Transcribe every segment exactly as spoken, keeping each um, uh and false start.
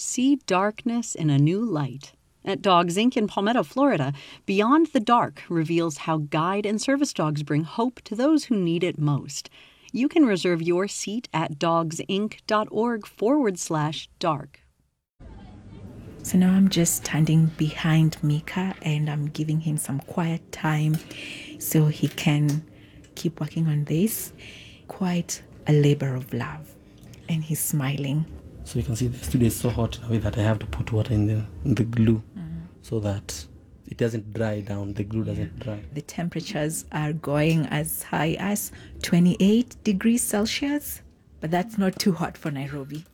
See darkness in a new light. At Dogs Incorporated in Palmetto, Florida, Beyond the Dark reveals how guide and service dogs bring hope to those who need it most. You can reserve your seat at dogsinc.org forward slash dark. So now I'm just standing behind Mika and I'm giving him some quiet time so he can keep working on this. Quite a labor of love. And he's smiling. So you can see the studio is so hot in a way that I have to put water in the, in the glue mm-hmm. so that it doesn't dry down, the glue doesn't dry. The temperatures are going as high as twenty-eight degrees Celsius, but that's not too hot for Nairobi.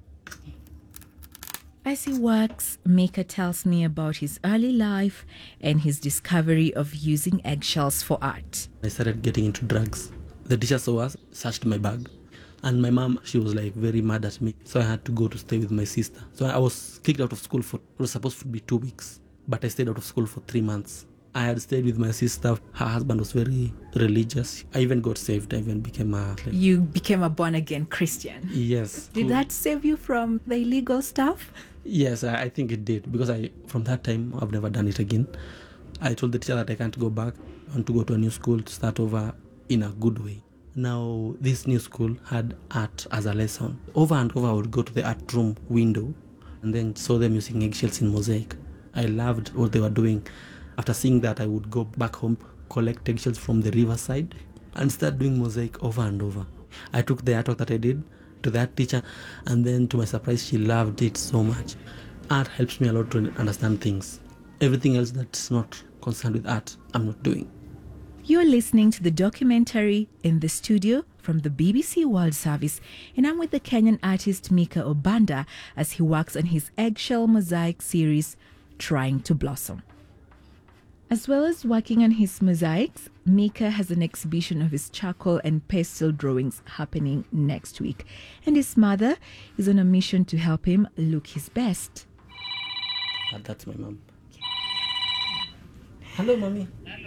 As he works, Mika tells me about his early life and his discovery of using eggshells for art. I started getting into drugs. The teacher saw us, searched my bag. And my mom, she was like very mad at me. So I had to go to stay with my sister. So I was kicked out of school for, it was supposed to be two weeks. But I stayed out of school for three months. I had stayed with my sister. Her husband was very religious. I even got saved. I even became a... Like, you became a born-again Christian? Yes. Did that save you from the illegal stuff? Yes, I, I think it did. Because I, from that time, I've never done it again. I told the teacher that I can't go back. I want to go to a new school to start over in a good way. Now, this new school had art as a lesson. Over and over, I would go to the art room window and then saw them using eggshells in mosaic. I loved what they were doing. After seeing that, I would go back home, collect eggshells from the riverside and start doing mosaic over and over. I took the artwork that I did to that teacher, and then to my surprise, she loved it so much. Art helps me a lot to understand things. Everything else that's not concerned with art, I'm not doing. You're listening to the documentary In the Studio from the B B C World Service, and I'm with the Kenyan artist Mika Obanda as he works on his eggshell mosaic series, Trying to Blossom. As well as working on his mosaics, Mika has an exhibition of his charcoal and pastel drawings happening next week, and his mother is on a mission to help him look his best. That's my mom. Hello, mommy.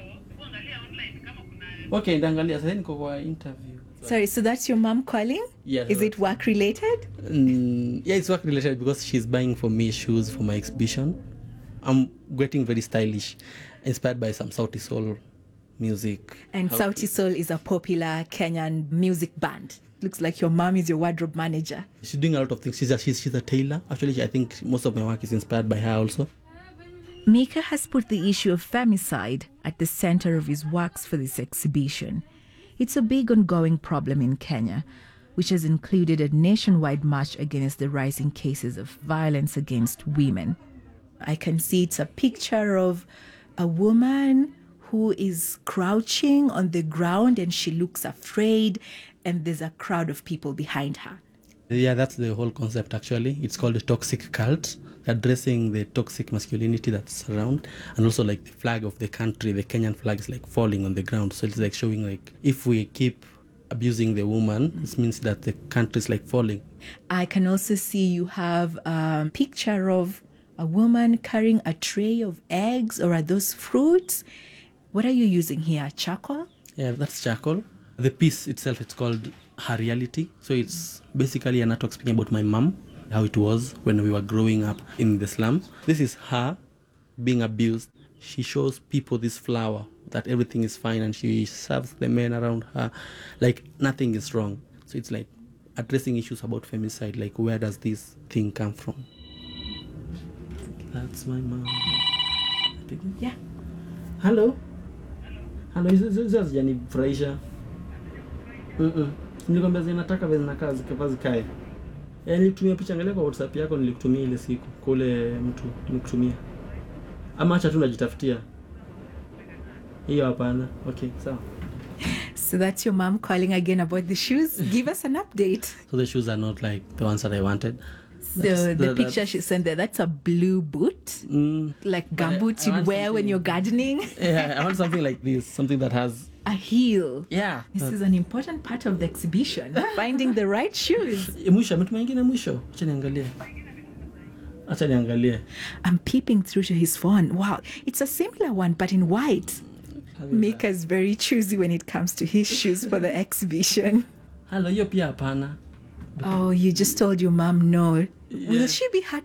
Okay, ndangalia sasa niko kwa interview. Sorry, so that's your mom calling? Yes. Is it work related? Mm, yeah, it's work related because she's buying for me shoes for my exhibition. I'm getting very stylish, inspired by some Sauti Sol music. And How Sauti Sol is a popular Kenyan music band. Looks like your mom is your wardrobe manager. She's doing a lot of things. She's a, she's, she's a tailor. Actually, I think most of my work is inspired by her also. Mika has put the issue of femicide at the center of his works for this exhibition. It's a big ongoing problem in Kenya, which has included a nationwide march against the rising cases of violence against women. I can see it's a picture of a woman who is crouching on the ground and she looks afraid, and there's a crowd of people behind her. Yeah, that's the whole concept actually. It's called a toxic cult, addressing the toxic masculinity that's around, and also like the flag of the country, the Kenyan flag is like falling on the ground. So it's like showing like if we keep abusing the woman, it means that the country is like falling. I can also see you have a picture of a woman carrying a tray of eggs, or are those fruits? What are you using here? Charcoal? Yeah, that's charcoal. The piece itself, it's called Her Reality. So it's basically an artwork speaking about my mom, how it was when we were growing up in the slum. This is her being abused. She shows people this flower, that everything is fine, and she serves the men around her like nothing is wrong. So it's like addressing issues about femicide, like where does this thing come from? That's my mom. Yeah. Hello? Hello, hizo hazijanifurahisha. Mm-mm. Nilikwambia zinataka vile zinakaa zikava zikae. Eh, nilitumia picha, angalia kwa WhatsApp yako, nilikutumia ile siku kule mtu nikutumia. Ama acha tu najitafutia. Hiyo hapana. Okay, sawa. So that's your mom calling again about the shoes. Give us an update. So the shoes are not like the ones that I wanted. So the, the picture she sent there, that's a blue boot, mm, like gumboots you'd wear when you're gardening. Yeah, I want something like this, something that has a heel. Yeah. This is an important part of the exhibition, finding the right shoes. Mwisho, mtu mwingine mwisho. Acha niangalie. Acha niangalie. I'm peeping through to his phone. Wow, it's a similar one, but in white. Mika's very choosy when it comes to his shoes for the exhibition. Hello, hiyo pia hapana. Oh, you just told your mom no. Yeah. Will she be